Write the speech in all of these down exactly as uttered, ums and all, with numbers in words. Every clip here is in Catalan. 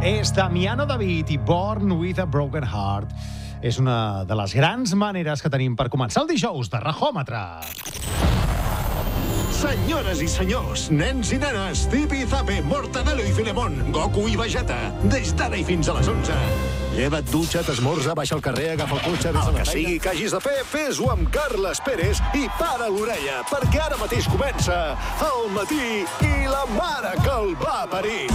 És Damiano David i Born with a Broken Heart. És una de les grans maneres que tenim per començar el dijous de Rajòmetre. Senyores i senyors, nens i nenes, Zipi i Zape, Mortadelo i Filemón, Goku i Vegeta, des d'ara i fins a les onze. Lleva't, dutxa't, esmorza, baixa al carrer, agafa el cotxe... El que sigui que hagis de fer, fes-ho amb Carles Pérez i para l'orella, perquè ara mateix comença El matí i la mare que el va parir.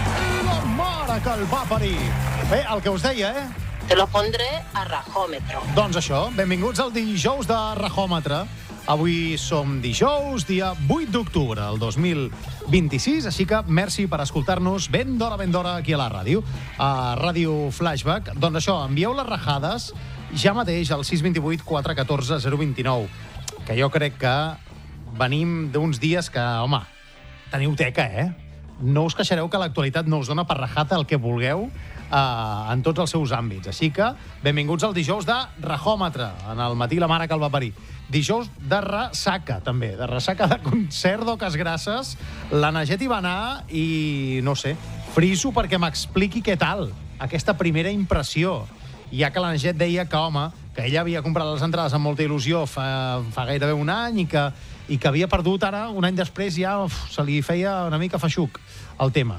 I la mare que el va parir. Bé, el que us deia, eh? Te lo pondré a Rajòmetre. Doncs això, benvinguts al dijous de Rajòmetre. Avui som dijous, dia vuit d'octubre del dos mil vint-i-sis, així que merci per escoltar-nos ben d'hora, ben d'hora aquí a la ràdio, a Ràdio Flashback. Doncs això, envieu les rajades ja mateix al sis dos vuit, quatre un quatre, zero dos nou, que jo crec que venim d'uns dies que, home, teniu teca, eh? No us queixareu que l'actualitat no us dona per rajada el que vulgueu eh, en tots els seus àmbits. Així que benvinguts al dijous de Rajòmetre, en el matí la mare que el va parir. Dijous de ressaca, també, de ressaca de concert d'Oques Grasses. L'Anaget hi va anar i, no sé, friso perquè m'expliqui què tal aquesta primera impressió. Ja que l'Anaget deia que, home, que ella havia comprat les entrades amb molta il·lusió fa, fa gairebé un any i que, i que havia perdut ara, un any després, ja uf, se li feia una mica feixuc el tema.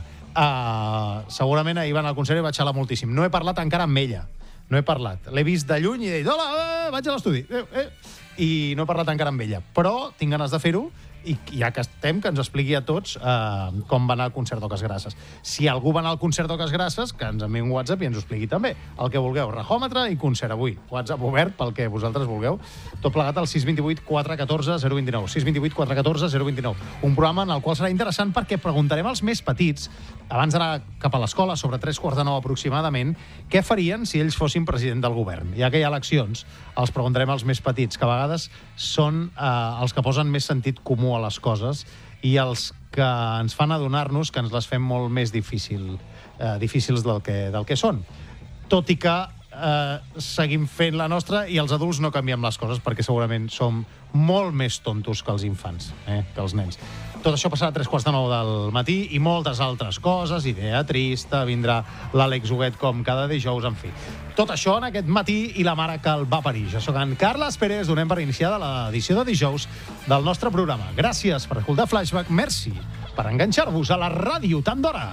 Uh, segurament ahir va anar al concert i va xalar moltíssim. No he parlat encara amb ella. No he parlat. L'he vist de lluny i he dit, hola, eh, vaig a l'estudi. Eh, eh. I no he parlat encara amb ella. Però tinc ganes de fer-ho i ja que estem, que ens expliqui a tots eh, com va anar el concert d'Oques Grasses. Si algú va anar al concert d'Oques Grasses, que ens enviï un WhatsApp i ens ho expliqui també. El que vulgueu, Rajòmetre i concert avui. WhatsApp obert pel que vosaltres vulgueu. Tot plegat al sis dos vuit, quatre un quatre, zero dos nou. sis dos vuit, quatre un quatre, zero dos nou. Un programa en el qual serà interessant perquè preguntarem als més petits, abans d'anar cap a l'escola, sobre tres quarts de nou aproximadament, què farien si ells fossin president del govern. Ja que hi ha eleccions, els preguntarem als més petits, que a vegades són eh, els que posen més sentit comú a les coses i els que ens fan adonar-nos que ens les fem molt més difícil, eh, difícils del que, del que són. Tot i que eh, seguim fent la nostra i els adults no canviem les coses perquè segurament som molt més tontos que els infants, eh, que els nens. Tot això passarà a tres quarts de nou del matí i moltes altres coses, idea trista, vindrà l'Àlex Huguet com cada dijous, en fi. Tot això en aquest matí i la mare que el va parir. Jo soc en Carles Pérez, donem per iniciada l'edició de dijous del nostre programa. Gràcies per escoltar Flashback, merci per enganxar-vos a la ràdio tant d'hora.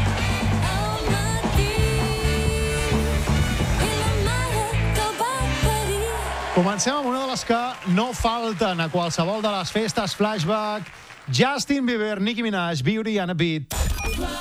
Comencem amb una de les que no falten a qualsevol de les festes Flashback. Justin Bieber, Nicki Minaj, Beauty and a Beat.